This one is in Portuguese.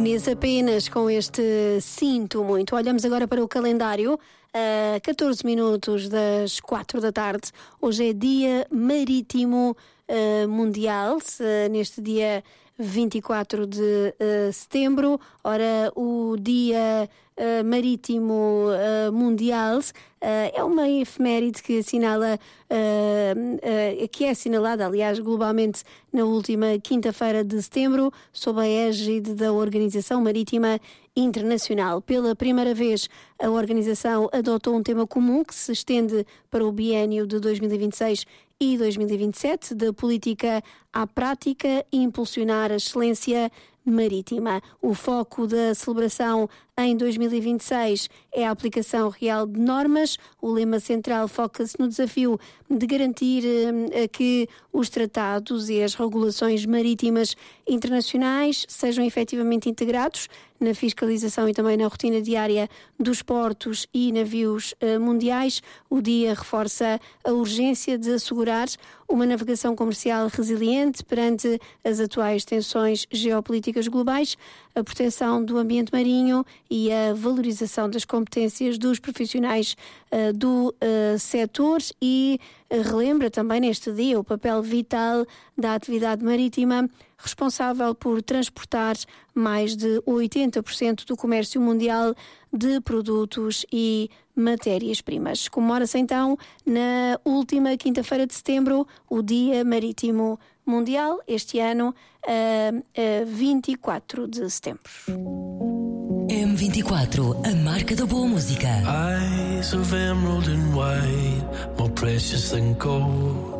Inês apenas com este Sinto Muito. Olhamos agora para o calendário. 14 minutos das 4 da tarde. Hoje é Dia Marítimo Mundial, neste dia 24 de setembro. Ora, o Dia Marítimo Mundial é uma efeméride que assinala, que é assinalada, aliás, globalmente na última quinta-feira de setembro, sob a égide da Organização Marítima Internacional. Pela primeira vez, a organização adotou um tema comum que se estende para o biénio de 2026 e 2027, da política à prática e impulsionar a excelência marítima. O foco da celebração em 2026 é a aplicação real de normas. O lema central foca-se no desafio de garantir que os tratados e as regulações marítimas internacionais sejam efetivamente integrados na fiscalização e também na rotina diária dos portos e navios mundiais. O dia reforça a urgência de assegurar uma navegação comercial resiliente perante as atuais tensões geopolíticas globais, a proteção do ambiente marinho e a valorização das competências dos profissionais do setor, e relembra também neste dia o papel vital da atividade marítima, responsável por transportar mais de 80% do comércio mundial de produtos e matérias-primas. Comemora-se então na última quinta-feira de setembro o Dia Marítimo Mundial, este ano, 24 de setembro. M24, a marca da boa música. Eyes of emerald and white, more precious than gold.